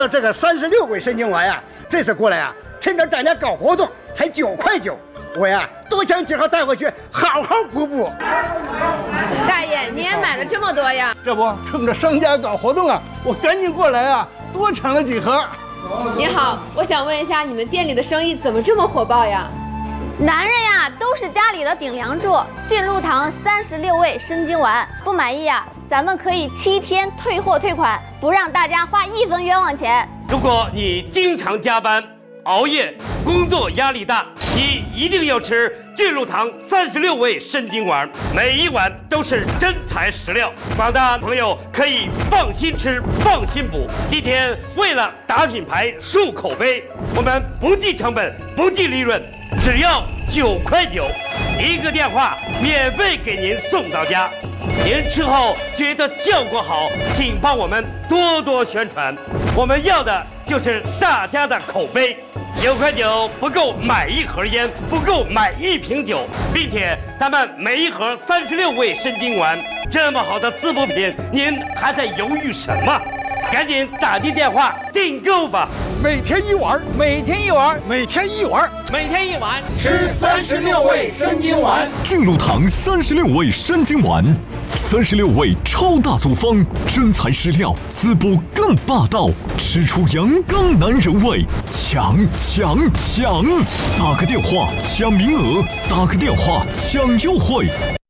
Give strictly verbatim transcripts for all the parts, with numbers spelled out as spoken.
这个三十六味参精丸呀，这次过来呀，趁着大家搞活动，才九块九。我呀，多抢几盒带回去，好好补补。 大爷，你也买了这么多呀？ 这不，趁着商家搞活动啊，我赶紧过来啊，多抢了几盒。 你好，我想问一下，你们店里的生意怎么这么火爆呀？ 男人呀，都是家里的顶梁柱。俊露堂三十六味参精丸，不满意呀，咱们可以七天退货退款，不让大家花一分冤枉钱。 如果你经常加班、熬夜，工作压力大，你一定要吃俊露堂三十六味参精丸，每一碗都是真材实料，广大朋友可以放心吃，放心补。今天为了打品牌、树口碑，我们不计成本，不计利润，只要九块九，一个电话免费给您送到家。您吃后觉得效果好，请帮我们多多宣传，我们要的就是大家的口碑。九块九不够买一盒烟，不够买一瓶酒，并且咱们每一盒三十六味参精丸，这么好的滋补品，您还在犹豫什么？赶紧打进电话订购吧！ 每天一碗， 每天一碗， 每天一碗， 每天一碗， 吃三十六味参精丸。 俊露堂三十六味参精丸，三十六味超大组方，真材实料，滋补更霸道，吃出阳刚男人味，抢抢抢！打个电话抢名额，打个电话抢优惠。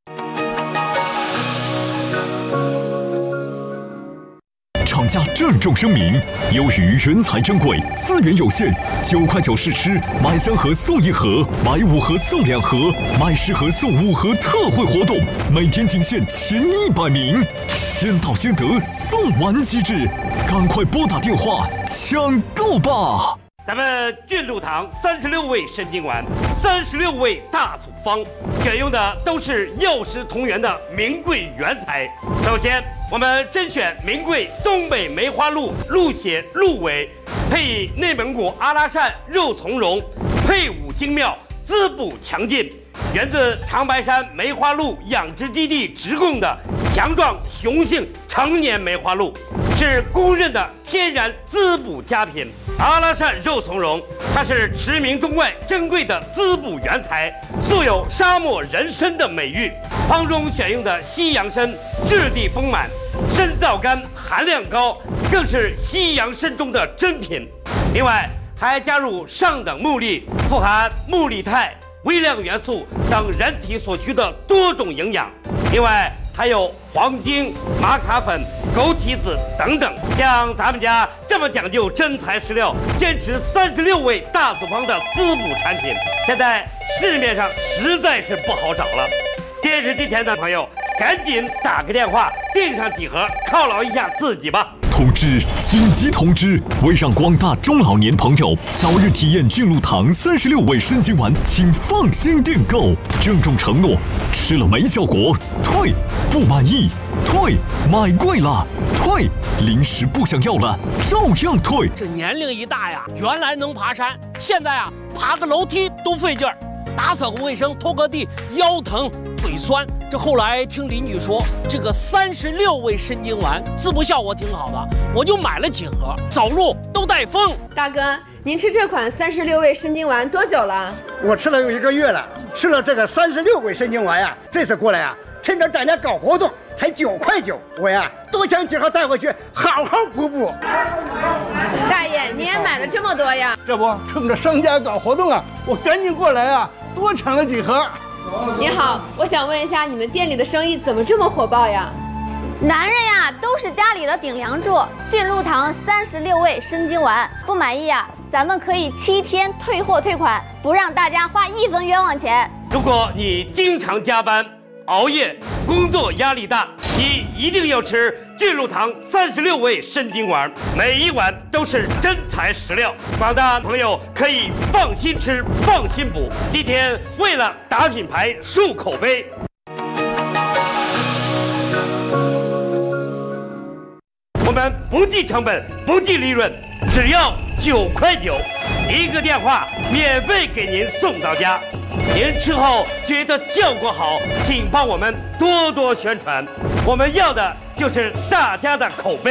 厂家郑重声明：由于原材珍贵，资源有限，九块九试吃，买三盒送一盒，买五盒送两盒，买十盒送五盒特惠活动，每天仅限前一百名，先到先得，送完即至，赶快拨打电话抢购吧！ 咱们俊露堂三十六味参精丸，三十六味大组方，选用的都是药食同源的名贵原材。首先，我们甄选名贵东北梅花鹿鹿血鹿尾，配以内蒙古阿拉善肉苁蓉，配伍精妙，滋补强劲，源自长白山梅花鹿养殖基地直供的强壮雄性成年梅花鹿，是公认的天然滋补佳品。阿拉善肉苁蓉，它是驰名中外珍贵的滋补原材，素有沙漠人参的美誉。方中选用的西洋参质地丰满，参皂苷含量高，更是西洋参中的珍品。另外还加入上等木粒，富含木力肽、微量元素等人体所需的多种营养。另外还有黄精、玛卡粉、枸杞子等等。像咱们家这么讲究真材实料，坚持三十六味大组方的滋补产品，现在市面上实在是不好找了。电视机前的朋友，赶紧打个电话订上几盒，犒劳一下自己吧。 通知！紧急通知！为让广大中老年朋友早日体验俊露堂三十六味参精丸，请放心订购。郑重承诺：吃了没效果，退；不满意，退；买贵了，退；零食不想要了，照样退。 这年龄一大呀，原来能爬山，现在啊，爬个楼梯都费劲儿，打扫个卫生、拖个地，腰疼腿酸。这后来听邻居说，这个三十六味参精丸滋补效果挺好的，我就买了几盒，走路都带风。 大哥，您吃这款三十六味参精丸多久了？ 我吃了有一个月了，吃了这个三十六味参精丸呀，这次过来呀，趁着大家搞活动，才九块九。我呀，多抢几盒带回去，好好补补。 大爷，你也买了这么多呀？ 这不，趁着商家搞活动啊，我赶紧过来啊，多抢了几盒。 你好，我想问一下，你们店里的生意怎么这么火爆呀？ 男人呀，都是家里的顶梁柱。俊露堂三十六味参精丸，不满意呀，咱们可以七天退货退款，不让大家花一分冤枉钱。 如果你经常加班、熬夜，工作压力大，你一定要吃俊露堂三十六味参精丸，每一碗都是真材实料，广大朋友可以放心吃，放心补。今天为了打品牌、树口碑，我们不计成本，不计利润，只要九块九，一个电话免费给您送到家。您吃后觉得效果好，请帮我们多多宣传，我们要的就是大家的口碑。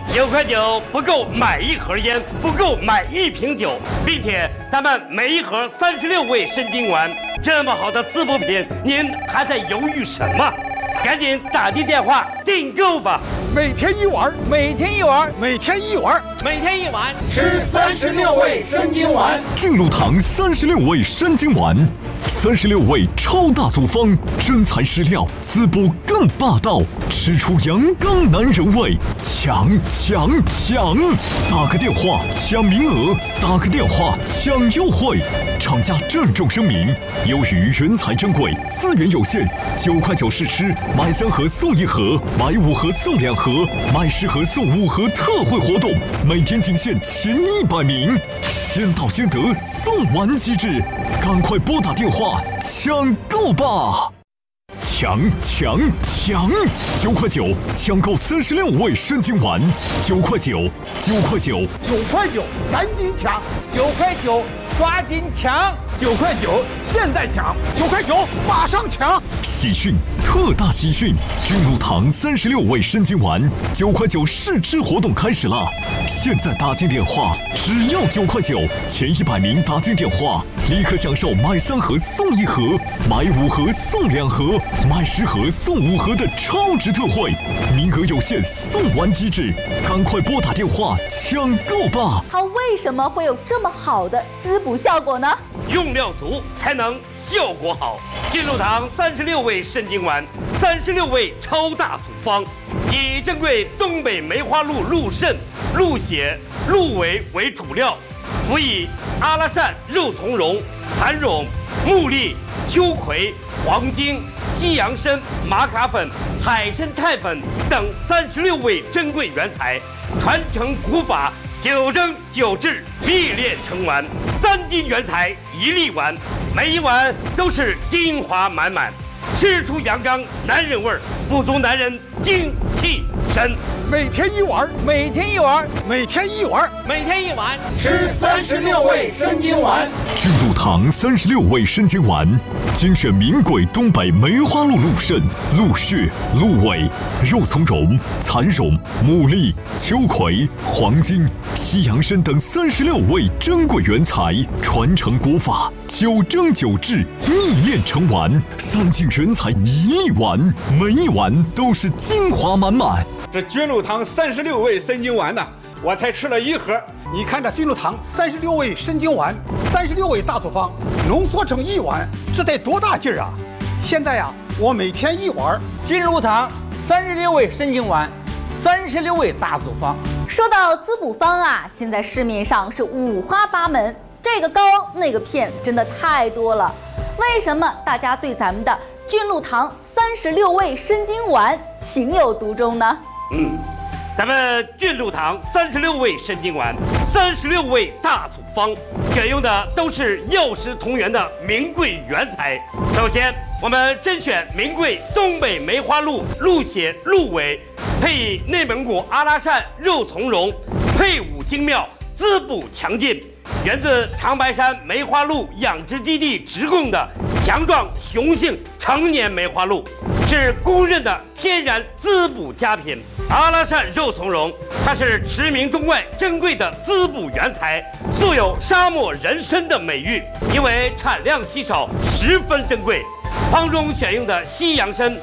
九块九不够买一盒烟，不够买一瓶酒，并且咱们每一盒三十六味参精丸，这么好的滋补品，您还在犹豫什么？赶紧打进电话订购吧！ 每天一碗， 每天一碗， 每天一碗， 每天一碗， 吃三十六味参精丸。 巨鹿堂三十六味参精丸，三十六味超大组方，真材实料，滋补更霸道，吃出阳刚男人味，抢抢抢！打个电话抢名额，打个电话抢优惠。厂家郑重声明：由于原材珍贵，资源有限，九块九试吃，买三盒送一盒，买五盒送两盒，买十盒送五盒特惠活动，每天仅限前一百名，先到先得，送完机制，赶快拨打电话抢购吧！抢抢抢！九块九抢购三十六味参精丸，九块九，九块九， 九块九，赶紧抢！ 九块九，抓紧抢！ 九块九，现在抢！九块九，马上抢！ 喜讯，特大喜讯！巨鹿堂三十六味参精丸，九块九试吃活动开始了！现在打进电话，只要九块九，前一百名打进电话，立刻享受买三盒送一盒，买五盒送两盒，买十盒送五盒的超值特惠，名额有限，送完机制，赶快拨打电话抢购吧！ 它为什么会有这么好的滋补效果呢？ 用料足才能效果好。巨鹿堂三十六味参精丸，三十六味超大组方，以珍贵东北梅花鹿鹿肾、鹿血、鹿尾为主料，辅以阿拉善肉苁蓉、蚕苇、木栗、秋葵、黄精、西洋参、玛卡粉、海参肽粉等三十六味珍贵原材，传承古法，九蒸九制，秘炼成丸，三斤原材一粒丸，每一碗都是精华满满，吃出阳刚男人味儿，补足男人精气神。 每天一碗， 每天一碗， 每天一碗， 每天一碗， 吃三十六味参精丸。 巨鹿堂三十六味参精丸，精选名贵东北梅花鹿鹿肾、鹿血、鹿尾、肉苁蓉、蚕苇、牡蛎、秋葵、黄精、西洋参等三十六味珍贵原材，传承古法，九蒸九制，秘炼成丸，三斤原材一粒丸，每一碗都是精华满满。 这巨鹿堂三十六味参精丸呢，我才吃了一盒。 你看这巨鹿堂三十六味参精丸，三十六味大组方浓缩成一碗，这得多大劲儿啊！现在呀、啊，我每天一碗。 巨鹿堂三十六味参精丸，三十六味大组方。 说到滋补方啊，现在市面上是五花八门，这个膏那个片真的太多了。为什么大家对咱们的巨鹿堂三十六味参精丸情有独钟呢？ 嗯，咱们巨鹿堂三十六味参精丸，三十六味大组方，选用的都是药食同源的名贵原材。首先，我们甄选名贵东北梅花鹿鹿血、鹿尾，配以内蒙古阿拉善肉苁蓉，配伍精妙，滋补强劲，源自长白山梅花鹿养殖基地直供的强壮雄性成年梅花鹿，是公认的天然滋补佳品。阿拉善肉苁蓉，它是驰名中外珍贵的滋补原材，素有沙漠人参的美誉，因为产量稀少，十分珍贵。方中选用的西洋参，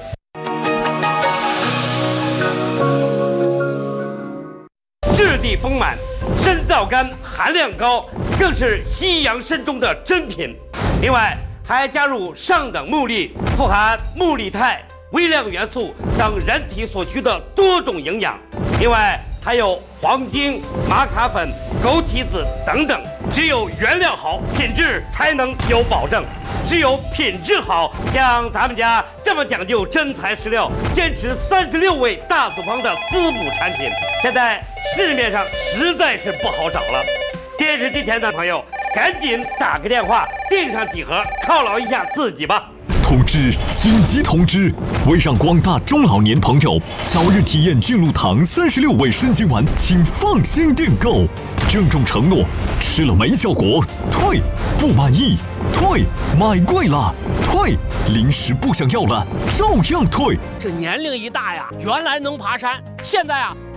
质地丰满，参皂苷含量高，更是西洋参中的珍品。另外还加入上等木栗，富含木栗肽、微量元素等人体所需的多种营养。另外还有黄精、玛卡粉、枸杞子等等。只有原料好，品质才能有保证。只有品质好，像咱们家这么讲究真材实料，坚持三十六味大组方的滋补产品，现在市面上实在是不好找了。电视机前的朋友，赶紧打个电话订上几盒，犒劳一下自己吧。 通知！紧急通知！为让广大中老年朋友早日体验巨鹿堂三十六味参精丸，请放心订购。郑重承诺：吃了没效果，退；不满意，退；买贵了，退；临时不想要了，照样退。 这年龄一大呀，原来能爬山，现在啊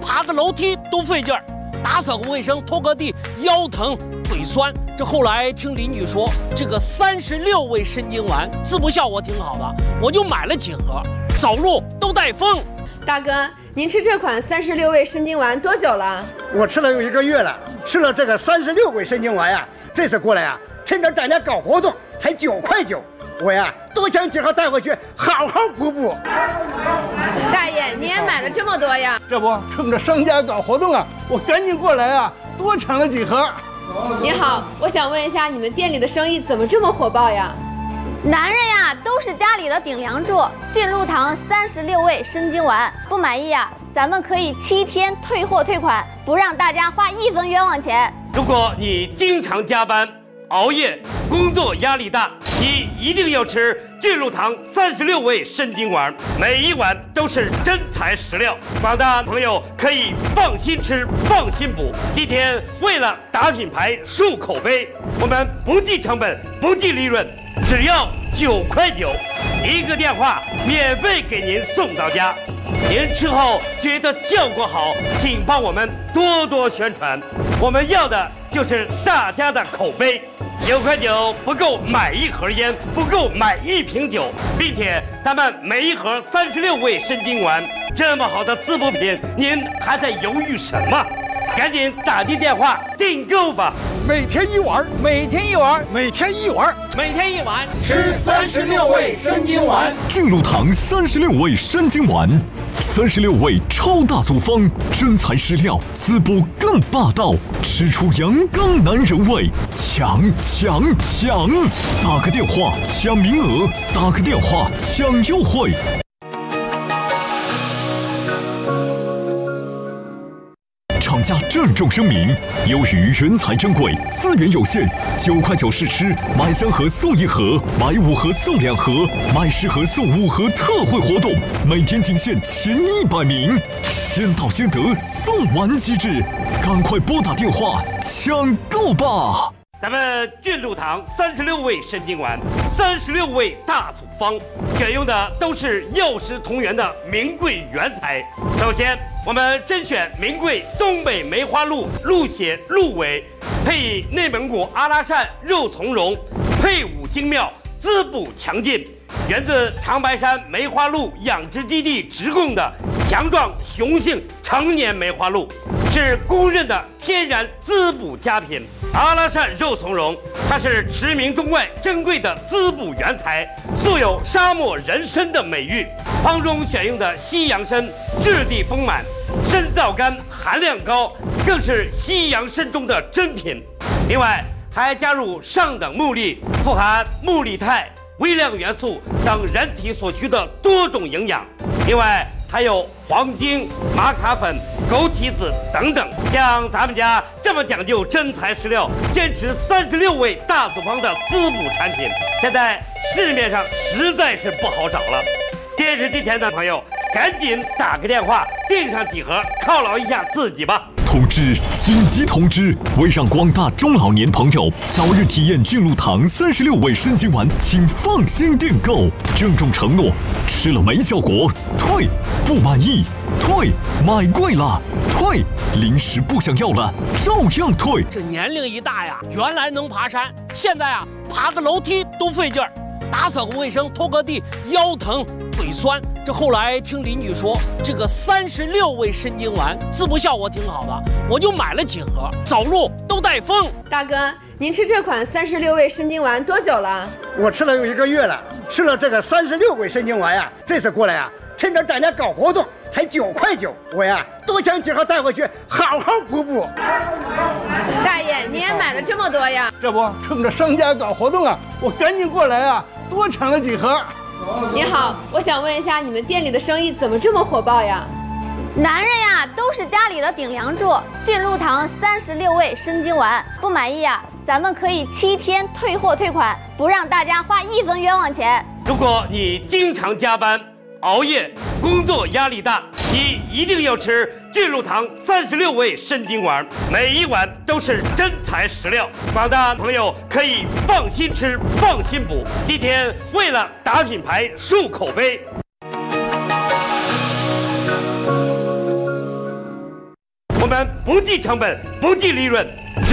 爬个楼梯都费劲儿，打扫个卫生、拖个地腰疼腿酸。这后来听邻居说，这个三十六味参精丸滋补效果挺好的，我就买了几盒，走路都带风。 大哥，您吃这款三十六味参精丸多久了？ 我吃了有一个月了，吃了这个三十六味参精丸呀，这次过来呀，趁着大家搞活动，才九块九，我呀多想几盒带回去，好好补补。 大爷，你也买了这么多呀？ 这不趁着商家搞活动啊，我赶紧过来啊，多抢了几盒。 你好，我想问一下，你们店里的生意怎么这么火爆呀？ 男人呀，都是家里的顶梁柱。俊露堂三十六味参精丸，不满意啊，咱们可以七天退货退款，不让大家花一分冤枉钱。 如果你经常加班、熬夜，工作压力大，你一定要吃俊露堂三十六味参精丸，每一碗都是真材实料。广大朋友可以放心吃，放心补。今天为了打品牌、树口碑，我们不计成本，不计利润，只要九块九，一个电话免费给您送到家。您吃后觉得效果好，请帮我们多多宣传。我们要的就是大家的口碑。九块九不够买一盒烟，不够买一瓶酒，并且咱们每一盒三十六味参精丸，这么好的滋补品，您还在犹豫什么？赶紧打进电话订购吧！ 每天一碗， 每天一碗， 每天一碗， 每天一碗， 吃三十六味参精丸。 俊露堂三十六味参精丸，三十六味超大组方，真材实料，滋补更霸道，吃出阳刚男人味，抢抢抢！打个电话抢名额，打个电话抢优惠。厂家郑重声明：由于原材珍贵，资源有限，九块九试吃，买三盒送一盒，买五盒送两盒，买十盒送五盒特惠活动，每天仅限前一百名，先到先得，送完即至，赶快拨打电话抢购吧！ 咱们俊露堂三十六味参精丸，三十六味大组方，选用的都是药食同源的名贵原材。首先，我们甄选名贵东北梅花鹿鹿血鹿尾，配以内蒙古阿拉善肉苁蓉，配伍精妙，滋补强劲，源自长白山梅花鹿养殖基地直供的强壮雄性成年梅花鹿，是公认的天然滋补佳品。阿拉善肉苁蓉，它是驰名中外珍贵的滋补原材，素有沙漠人参的美誉。方中选用的西洋参质地丰满，参皂苷含量高，更是西洋参中的珍品。另外还加入上等木粒，富含木力肽、微量元素等人体所需的多种营养。另外还有黄精、玛卡粉、枸杞子等等。像咱们家这么讲究真材实料，坚持三十六味大组方的滋补产品，现在市面上实在是不好找了。电视机前的朋友，赶紧打个电话订上几盒，犒劳一下自己吧。 通知！紧急通知！为让广大中老年朋友早日体验俊露堂三十六味参精丸，请放心订购。郑重承诺：吃了没效果，退；不满意，退；买贵了，退；零食不想要了，照样退。 这年龄一大呀，原来能爬山，现在啊，爬个楼梯都费劲儿，打扫个卫生、拖个地腰疼腿酸。这后来听邻居说，这个三十六味参精丸滋补效果挺好的，我就买了几盒，走路都带风。 大哥，您吃这款三十六味参精丸多久了？ 我吃了有一个月了，吃了这个三十六味参精丸呀，这次过来呀，趁着大家搞活动，才九块九，我呀多想几盒带回去，好好补补。 大爷，你也买了这么多呀？ 这不趁着商家搞活动啊，我赶紧过来啊，多抢了几盒。 你好，我想问一下，你们店里的生意怎么这么火爆呀？ 男人呀，都是家里的顶梁柱。俊露堂三十六味参精丸，不满意啊，咱们可以七天退货退款，不让大家花一分冤枉钱。 如果你经常加班、熬夜，工作压力大，你一定要吃俊露堂三十六味参精丸，每一碗都是真材实料。广大朋友可以放心吃，放心补。今天为了打品牌、树口碑。 们不计成本，不计利润，